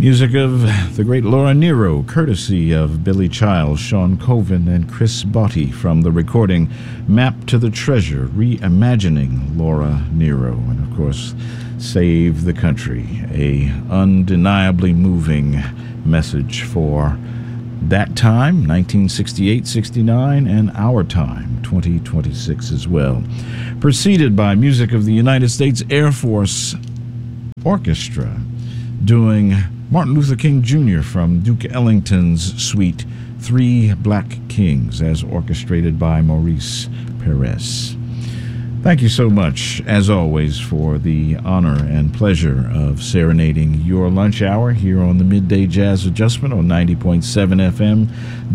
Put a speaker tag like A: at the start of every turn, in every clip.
A: Music of the great Laura Nyro, courtesy of Billy Childs, Sean Colvin, and Chris Botti from the recording Map to the Treasure, reimagining Laura Nyro. And of course, Save the Country, a undeniably moving message for that time, 1968-69, and our time, 2026 as well. Preceded by music of the United States Air Force Orchestra, doing Martin Luther King Jr. from Duke Ellington's suite, Three Black Kings, as orchestrated by Maurice Perez. Thank you so much, as always, for the honor and pleasure of serenading your lunch hour here on the Midday Jazz Adjustment on 90.7 FM,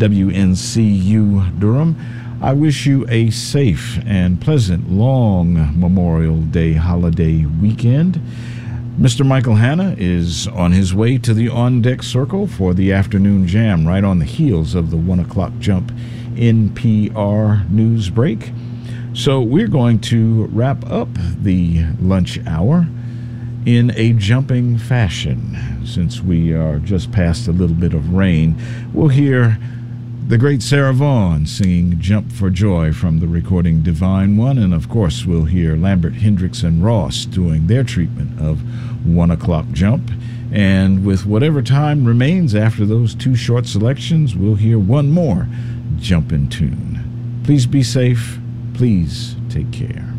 A: WNCU Durham. I wish you a safe and pleasant long Memorial Day holiday weekend. Mr. Michael Hanna is on his way to the on-deck circle for the afternoon jam, right on the heels of the 1 o'clock jump NPR news break. So we're going to wrap up the lunch hour in a jumping fashion. Since we are just past a little bit of rain, we'll hear the great Sarah Vaughan singing Jump for Joy from the recording Divine One. And of course, we'll hear Lambert, Hendricks, and Ross doing their treatment of 1 o'clock jump. And with whatever time remains after those two short selections, we'll hear one more jumpin' tune. Please be safe. Please take care.